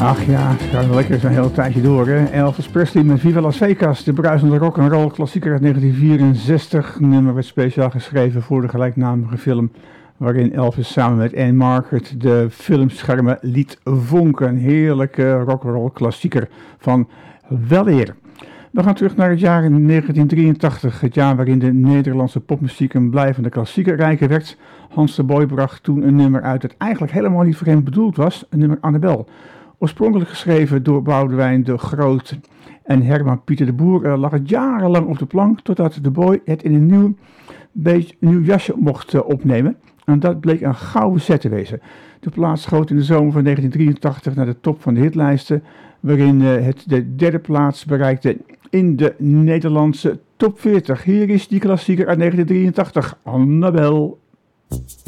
Ach ja, het gaat wel lekker zo'n heel tijdje door, hè. Elvis Presley met Viva Las Vegas, de bruisende rock'n'roll klassieker uit 1964. Nummer werd speciaal geschreven voor de gelijknamige film, waarin Elvis samen met Anne Margaret de filmschermen liet vonken. Een heerlijke rock'n'roll klassieker van weleer. We gaan terug naar het jaar 1983, het jaar waarin de Nederlandse popmuziek een blijvende klassiekerrijke werd. Hans de Boy bracht toen een nummer uit dat eigenlijk helemaal niet voor hem bedoeld was, een nummer Annabel. Oorspronkelijk geschreven door Boudewijn de Groot en Herman Pieter de Boer lag het jarenlang op de plank, totdat de Boy het in een nieuw jasje mocht opnemen. En dat bleek een gouden zet te wezen. De plaat schoot in de zomer van 1983 naar de top van de hitlijsten, waarin het de derde plaats bereikte in de Nederlandse top 40. Hier is die klassieker uit 1983, Annabel.